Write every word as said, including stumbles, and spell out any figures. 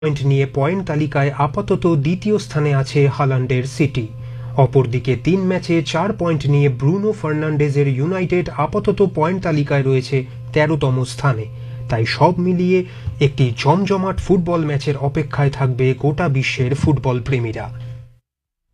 Point নিয়ে point তালিকায় আপাতত দ্বিতীয় স্থানে আছে হালান্ডের সিটি। অপরদিকে তিন ম্যাচে চার পয়েন্ট নিয়ে ব্রুনো ফার্নান্ডেজের ইউনাইটেড আপাতত পয়েন্ট তালিকায় রয়েছে তেরোতম স্থানে। তাই সব মিলিয়ে একটি জমজমাট ফুটবল ম্যাচের অপেক্ষায় থাকবে গোটা বিশ্বের ফুটবল প্রেমীরা।